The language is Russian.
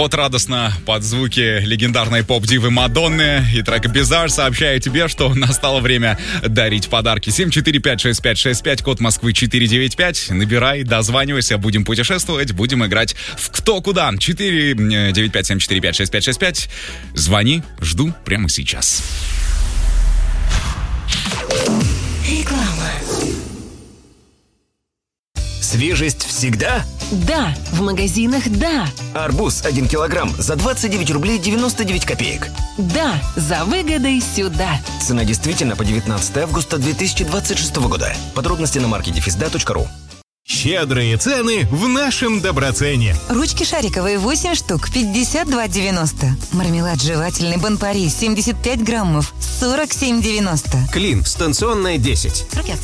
Вот радостно под звуки легендарной поп-дивы Мадонны и трека «Bizarre» сообщаю тебе, что настало время дарить подарки. 7456565, код Москвы 495. Набирай, дозванивайся, будем путешествовать, будем играть в «Кто куда». 495-745-6565. Звони, жду прямо сейчас. Реклама. Свежесть всегда? Да, в магазинах да. Арбуз 1 килограмм за 29 рублей 99 копеек. Да, за выгодой сюда. Цена действительно по 19 августа 2026 года. Подробности на market-da.ru. Щедрые цены в нашем Доброцене. Ручки шариковые 8 штук, 52,90. Мармелад жевательный Бон Пари 75 граммов, 47,90. Клин станционная 10.